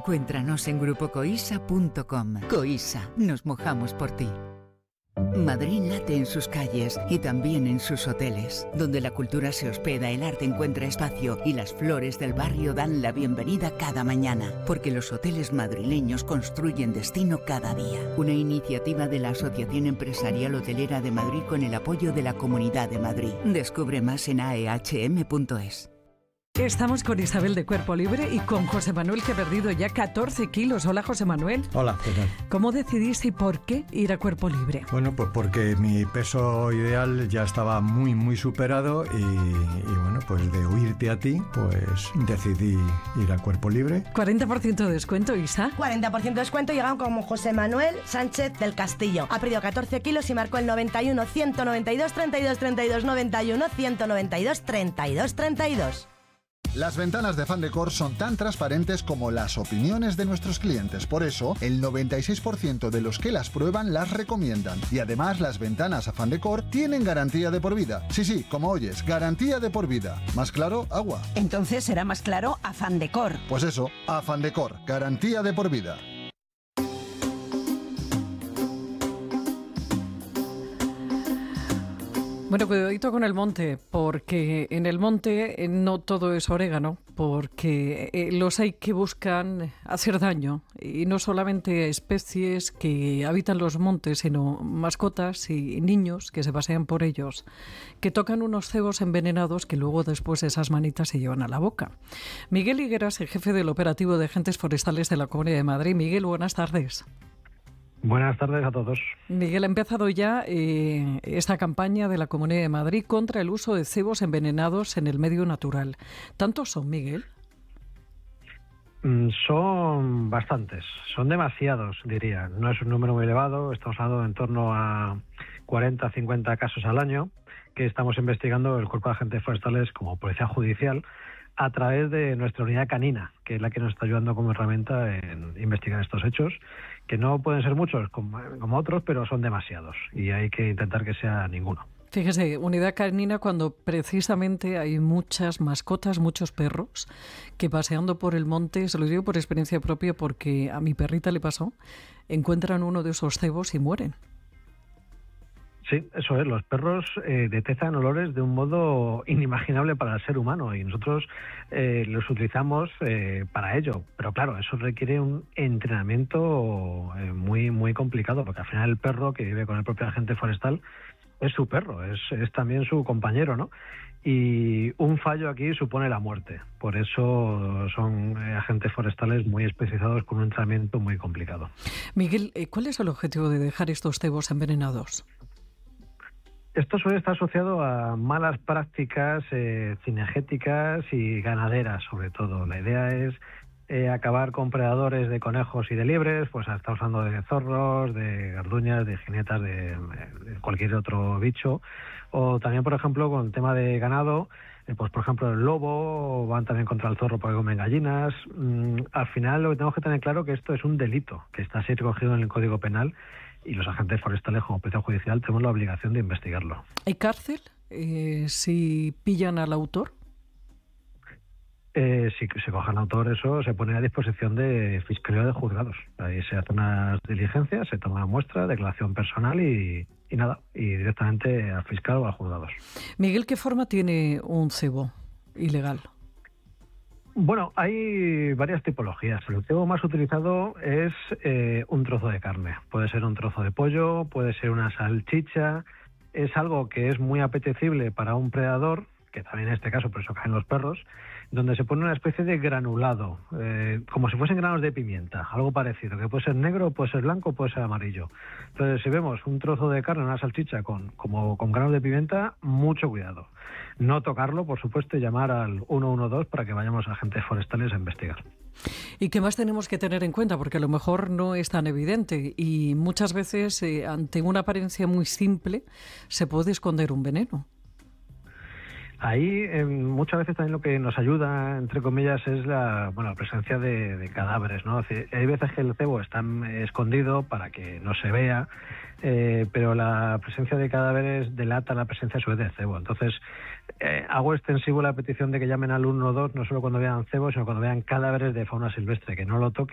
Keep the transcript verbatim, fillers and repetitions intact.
Encuéntranos en grupo coisa punto com. Coisa, nos mojamos por ti. Madrid late en sus calles y también en sus hoteles. Donde la cultura se hospeda, el arte encuentra espacio y las flores del barrio dan la bienvenida cada mañana. Porque los hoteles madrileños construyen destino cada día. Una iniciativa de la Asociación Empresarial Hotelera de Madrid con el apoyo de la Comunidad de Madrid. Descubre más en a e hache eme punto es. Estamos con Isabel de Cuerpo Libre y con José Manuel, que ha perdido ya catorce kilos. Hola, José Manuel. Hola, ¿qué tal? ¿Cómo decidiste y por qué ir a Cuerpo Libre? Bueno, pues porque mi peso ideal ya estaba muy, muy superado y, y bueno, pues de huirte a ti, pues decidí ir a Cuerpo Libre. cuarenta por ciento de descuento, Isa. cuarenta por ciento de descuento, llegan como José Manuel Sánchez del Castillo. Ha perdido catorce kilos y marcó el noventa y uno, ciento noventa y dos, treinta y dos, treinta y dos, noventa y uno, ciento noventa y dos, treinta y dos, treinta y dos. Las ventanas de Fandecor son tan transparentes como las opiniones de nuestros clientes. Por eso, el noventa y seis por ciento de los que las prueban las recomiendan. Y además, las ventanas a Fandecor tienen garantía de por vida. Sí, sí, como oyes, garantía de por vida. ¿Más claro? Agua. Entonces será más claro a Fandecor. Pues eso, a Fandecor, garantía de por vida. Bueno, cuidadito con el monte, porque en el monte no todo es orégano, porque eh, los hay que buscan hacer daño, y no solamente especies que habitan los montes, sino mascotas y niños que se pasean por ellos, que tocan unos cebos envenenados que luego después esas manitas se llevan a la boca. Miguel Higueras, el jefe del operativo de agentes forestales de la Comunidad de Madrid. Miguel, buenas tardes. Buenas tardes a todos. Miguel, ha empezado ya eh, esta campaña de la Comunidad de Madrid contra el uso de cebos envenenados en el medio natural. ¿Tantos son, Miguel? Mm, son bastantes, son demasiados, diría. No es un número muy elevado, estamos hablando de en torno a cuarenta a cincuenta casos al año que estamos investigando el Cuerpo de Agentes Forestales como Policía Judicial a través de nuestra unidad canina, que es la que nos está ayudando como herramienta en investigar estos hechos, que no pueden ser muchos como, como otros, pero son demasiados y hay que intentar que sea ninguno. Fíjese, unidad canina cuando precisamente hay muchas mascotas, muchos perros, que paseando por el monte, se lo digo por experiencia propia porque a mi perrita le pasó, encuentran uno de esos cebos y mueren. Sí, eso es. Los perros eh, detectan olores de un modo inimaginable para el ser humano y nosotros eh, los utilizamos eh, para ello. Pero claro, eso requiere un entrenamiento eh, muy muy complicado, porque al final el perro que vive con el propio agente forestal es su perro, es, es también su compañero, ¿no? Y un fallo aquí supone la muerte. Por eso son eh, agentes forestales muy especializados con un entrenamiento muy complicado. Miguel, ¿cuál es el objetivo de dejar estos cebos envenenados? Esto suele estar asociado a malas prácticas eh, cinegéticas y ganaderas, sobre todo. La idea es eh, acabar con predadores de conejos y de liebres, pues está usando de zorros, de garduñas, de jinetas, de, de cualquier otro bicho. O también, por ejemplo, con el tema de ganado, eh, pues por ejemplo el lobo, van también contra el zorro porque comen gallinas. Mm, al final lo que tenemos que tener claro es que esto es un delito, que está así recogido en el Código Penal, y los agentes forestales como Policía Judicial tenemos la obligación de investigarlo. ¿Hay cárcel eh, si pillan al autor? Eh, si se coge al autor, eso se pone a disposición de Fiscalía de Juzgados. Ahí se hacen unas diligencias, se toma una muestra, declaración personal y, y nada, y directamente al fiscal o a juzgados. Miguel, ¿qué forma tiene un cebo ilegal? Bueno, hay varias tipologías. El cebo más utilizado es eh, un trozo de carne. Puede ser un trozo de pollo, puede ser una salchicha. Es algo que es muy apetecible para un predador, que también en este caso por eso caen los perros, donde se pone una especie de granulado, eh, como si fuesen granos de pimienta, algo parecido, que puede ser negro, puede ser blanco, puede ser amarillo. Entonces, si vemos un trozo de carne, una salchicha con, como, con granos de pimienta, mucho cuidado. No tocarlo, por supuesto, y llamar al uno uno dos para que vayamos a agentes forestales a investigar. ¿Y qué más tenemos que tener en cuenta? Porque a lo mejor no es tan evidente y muchas veces, eh, ante una apariencia muy simple, se puede esconder un veneno. Ahí eh, muchas veces también lo que nos ayuda, entre comillas, es la, bueno, la presencia de, de cadáveres, ¿no? Es decir, hay veces que el cebo está escondido para que no se vea, eh, pero la presencia de cadáveres delata la presencia a su vez del cebo. Entonces, eh, hago extensivo la petición de que llamen al uno uno dos no solo cuando vean cebos, sino cuando vean cadáveres de fauna silvestre, que no lo toquen.